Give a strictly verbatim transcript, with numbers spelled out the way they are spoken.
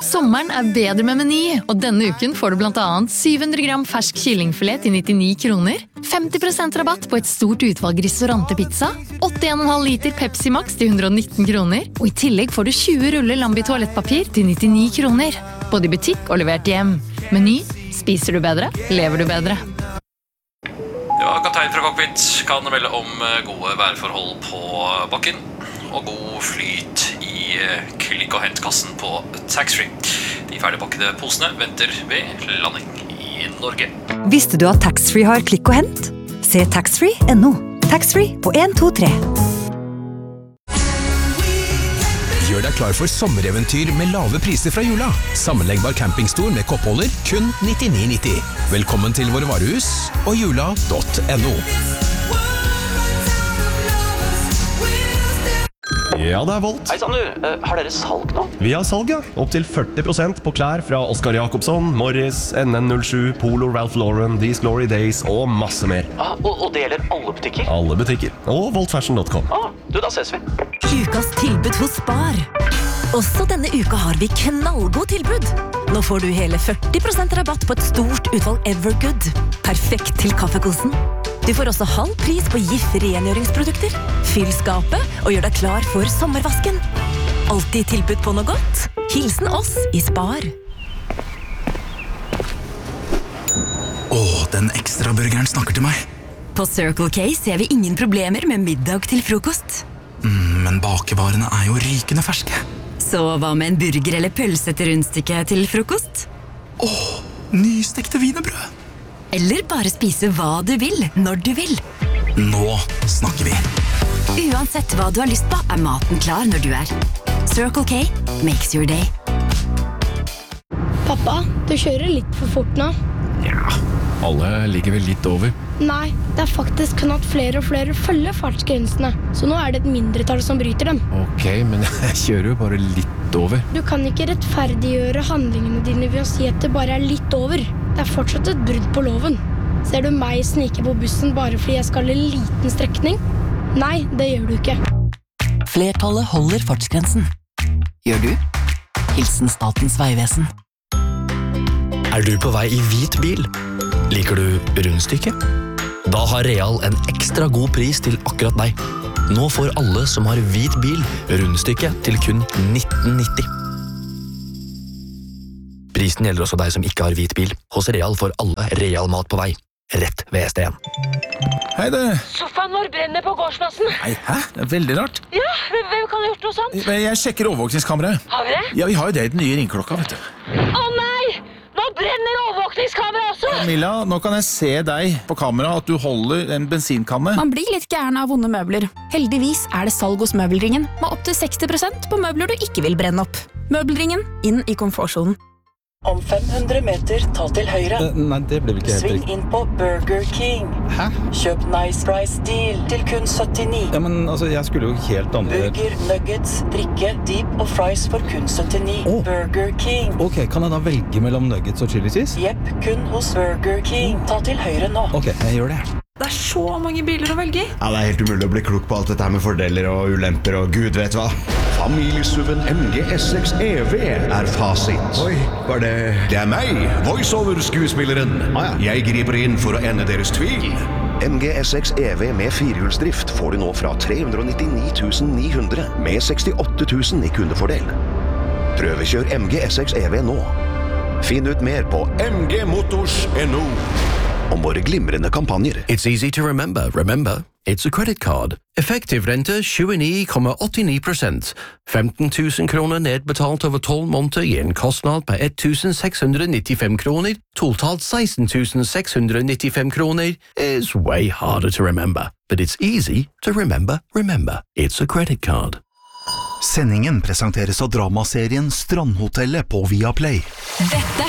Sommeren er bedre med Meny, og denne uken får du blant annet syv hundre gram fersk kyllingfilet til nittini kroner, femti prosent rabatt på et stort utvalg ristorante-pizza, åtte komma fem liter Pepsi Max til hundre og nitten kroner, og i tillegg får du tjue ruller Lambi toalettpapir til nittini kroner. Både i butikk og levert hjem. Meny, spiser du bedre, lever du bedre. Ja, kaptein fra cockpit kan melde om gode værforhold på bakken og god flyt i klikk- og hentkassen på taxfree. De ferdigpakkede posene venter ved landing i Norge. Visste du at taxfree har klikk og hent? Se taxfree punktum no. Taxfree på en to tre. Gjør deg klar for sommereventyr med lave priser fra Jula. Sammenleggbar campingstol med koppholder, kun nittini nitti. Velkommen til våre varehus og jula punktum no. Ja, det er Volt. Hei sann du, uh, har dere salg nå? Vi har salg, ja. Opp til førti prosent på klær fra Oscar Jacobsson, Morris, N N null sju, Polo, Ralph Lauren, These Glory Days og masse mer. Ah, og, og det gjelder alle butikker? Alle butikker. Og volt fashion punktum com. Ah, du, da ses vi. Ukas tilbud hos Spar. Også denne uka har vi knallgod tilbud. Nå får du hele førti prosent rabatt på et stort utvalg Evergood. Perfekt til kaffekosen. Du får også halv pris på gift rengjøringsprodukter. Fyll skapet og gjør deg klar for sommervasken. Alltid tilbud på noe godt. Hilsen oss i Spar. Åh, den ekstra burgeren snakker til meg. På Circle K ser vi ingen problemer med middag til frokost. Mm, men bakevarene er jo rykende ferske. Så hva med en burger eller pølse til rundstykke til frokost? Åh, nystekte wienerbrød. Eller bare spise hva du vil, når du vil. Nå snakker vi. Uansett hva du har lyst på, er maten klar når du er. Circle K makes your day. Pappa, du kjører litt for fort nå. Ja, alle ligger vel litt over. Nei, det er faktisk kun at flere og flere følger fartsgrensene. Så nå er det et mindretall som bryter dem. Ok, men jeg kjører jo bare litt over. Du kan ikke rettferdiggjøre handlingene dine ved å si at det bare er litt over. Det er fortsatt et brudd på loven. Ser du meg snike på bussen bare fordi jeg skal en liten strekning? Nei, det gjør du ikke. Flertallet holder fartsgrensen. Gjør du? Hilsen Statens Vegvesen. Er du på vei i hvit bil? Liker du rundstykke? Da har Real en ekstra god pris til akkurat deg. Nå får alle som har hvit bil rundstykke til kun nitten nitti. Prisen gjelder også deg som ikke har hvit bil. Hos Real får alle Real mat på vei. Rett ved S D N. Hei dere. Sofaen vår brenner på gårdsplassen. Nei, hæ? Det er veldig rart. Ja, hvem kan ha gjort noe sånt? Jeg sjekker overvåkningskameraet. Har vi det? Ja, vi har jo det i den nye ringklokka, vet du. Å nei! Nå brenner overvåkningskameraet også! Camilla, nå kan jeg se deg på kamera at du holder en bensinkanne. Man blir litt gæren av vonde møbler. Heldigvis er det salg hos Møbelringen, med opp til seksti prosent på møbler du ikke vil brenne opp. Møbelringen, inn i komfortsonen. Om fem hundre meter, ta til høyre. Uh, nei, det ble vel ikke helt Sving riktig. inn på Burger King. Hæ? Kjøp Nice Price Deal til kun syttini. Ja, men altså, jeg skulle jo helt andre... Burger, nuggets, drikke, dip og fries for kun syttini. Oh. Burger King. Ok, kan jeg da velge mellom nuggets og chili cheese? Jepp, kun hos Burger King. Ta til høyre nå. Ok, jeg gjør det. Det er så mange biler å velge i. Ja, det er helt umulig å bli klok på alt dette her med fordeler og ulemper og gud vet hva. Familiesuven M G S seks E V er fasit. Oi, var det... Det er meg, voiceover-skuespilleren. Ah, ja. Jeg griper inn for å ende deres tvil. M G S seks E V med firehjulsdrift får du nå fra tre hundre nittini tusen ni hundre med sekstiåtte tusen i kundefordel. Prøvekjør M G S seks E V nå. Finn ut mer på m g motors punktum no. Om våre glimrende kampanjer. It's easy to remember. Remember, it's a credit card. Effektiv rente tjueni komma åttini prosent. femten tusen kroner nedbetalt over tolv måneder gir en kostnad på ett tusen seks hundre nittifem kroner. Totalt seksten tusen seks hundre nittifem kroner is way harder to remember. But it's easy to remember. Remember, it's a credit card. Sendingen presenteres av dramaserien Strandhotellet på Viaplay. Dette